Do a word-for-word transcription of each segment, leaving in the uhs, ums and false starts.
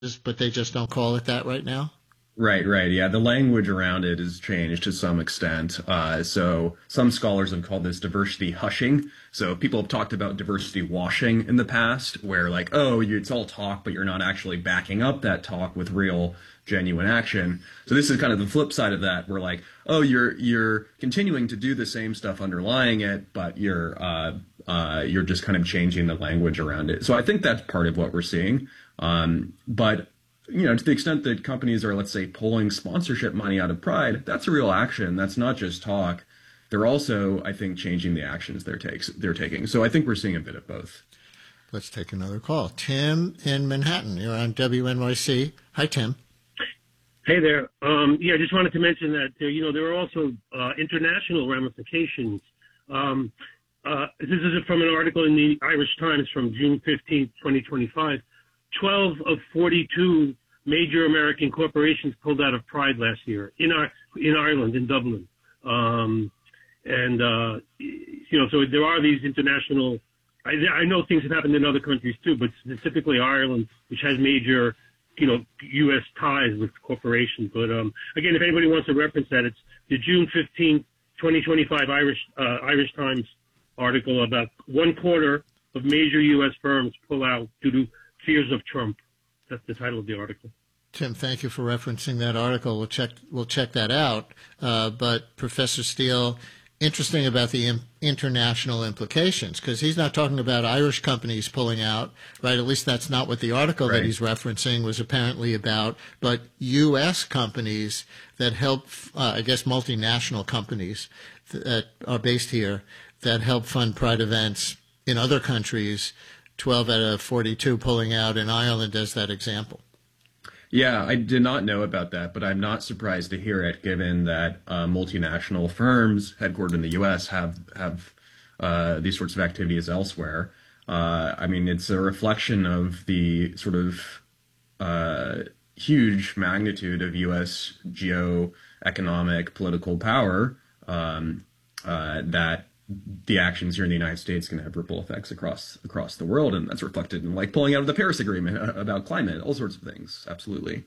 but they just don't call it that right now? Right, right. Yeah, the language around it has changed to some extent. Uh, so some scholars have called this diversity hushing. So people have talked about diversity washing in the past, where like, oh, you, it's all talk, but you're not actually backing up that talk with real, genuine action. So this is kind of the flip side of that, where like, oh, you're you're continuing to do the same stuff underlying it, but you're uh, uh, you're just kind of changing the language around it. So I think that's part of what we're seeing. Um, but you know, to the extent that companies are, let's say, pulling sponsorship money out of Pride, that's a real action. That's not just talk. They're also, I think, changing the actions they're takes they're taking. So I think we're seeing a bit of both. Let's take another call. Tim in Manhattan. You're on W N Y C. Hi, Tim. Hey there. Um, yeah, I just wanted to mention that, uh, you know, there are also uh, international ramifications. Um, uh, this is from an article in the Irish Times from June fifteenth, twenty twenty-five. twelve of forty-two major American corporations pulled out of Pride last year in our, in Ireland, in Dublin. Um, and, uh, you know, so there are these international, I, I know things have happened in other countries too, but specifically Ireland, which has major, you know, U S ties with corporations. But, um, again, if anybody wants to reference that, it's the June fifteenth, twenty twenty-five Irish, uh, Irish Times article about one quarter of major U S firms pull out due to fears of Trump. That's the title of the article. Tim, thank you for referencing that article. We'll check we'll check that out. Uh, but Professor Steele, interesting about the im- international implications, because he's not talking about Irish companies pulling out, right? At least that's not what the article Right. that he's referencing was apparently about, but U S companies that help, uh, I guess, multinational companies that are based here that help fund Pride events in other countries, twelve out of forty-two pulling out in Ireland as that example. Yeah, I did not know about that, but I'm not surprised to hear it, given that uh, multinational firms headquartered in the U S have have uh, these sorts of activities elsewhere. Uh, I mean, it's a reflection of the sort of uh, huge magnitude of U S geo-economic political power um, uh, that the actions here in the United States can have ripple effects across across the world, and that's reflected in like pulling out of the Paris Agreement about climate, all sorts of things. Absolutely.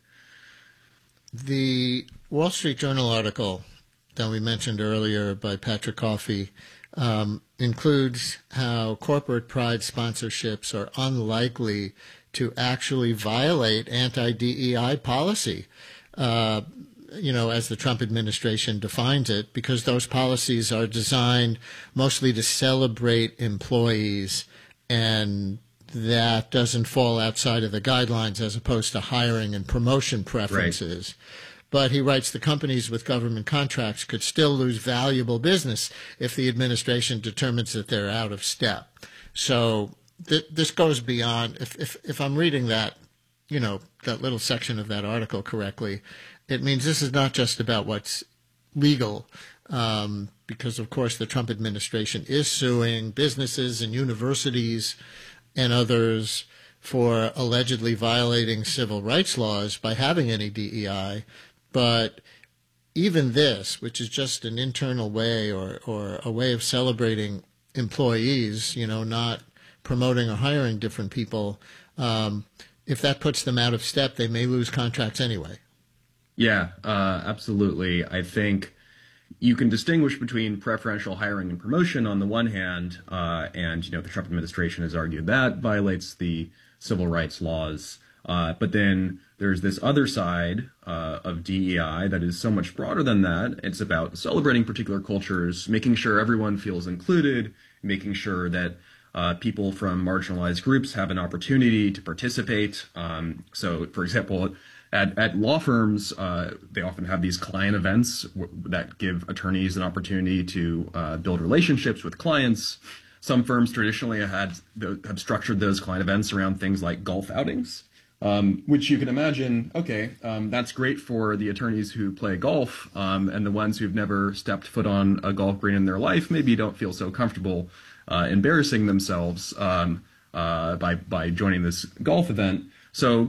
The Wall Street Journal article that we mentioned earlier by Patrick Coffey um, includes how corporate Pride sponsorships are unlikely to actually violate anti-D E I policy. Uh, you know, as the Trump administration defines it, because those policies are designed mostly to celebrate employees, and that doesn't fall outside of the guidelines as opposed to hiring and promotion preferences. Right. But he writes the companies with government contracts could still lose valuable business if the administration determines that they're out of step. So th- this goes beyond, if, if, if I'm reading that, you know, that little section of that article correctly, it means this is not just about what's legal, um, because, of course, the Trump administration is suing businesses and universities and others for allegedly violating civil rights laws by having any D E I. But even this, which is just an internal way or, or a way of celebrating employees, you know, not promoting or hiring different people, um, if that puts them out of step, they may lose contracts anyway. Yeah, uh, absolutely. I think you can distinguish between preferential hiring and promotion on the one hand, uh, and you know the Trump administration has argued that violates the civil rights laws. Uh, but then there's this other side uh, of D E I that is so much broader than that. It's about celebrating particular cultures, making sure everyone feels included, making sure that uh, people from marginalized groups have an opportunity to participate. Um, so, for example, At, at law firms, uh, they often have these client events w- that give attorneys an opportunity to uh, build relationships with clients. Some firms traditionally had have structured those client events around things like golf outings, um, which you can imagine, okay, um, that's great for the attorneys who play golf, um, and the ones who've never stepped foot on a golf green in their life maybe don't feel so comfortable uh, embarrassing themselves um, uh, by, by joining this golf event. So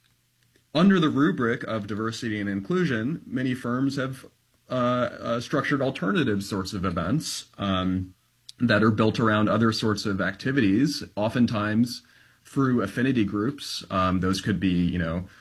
under the rubric of diversity and inclusion, many firms have uh, uh, structured alternative sorts of events um, that are built around other sorts of activities, oftentimes through affinity groups. Um, those could be, you know,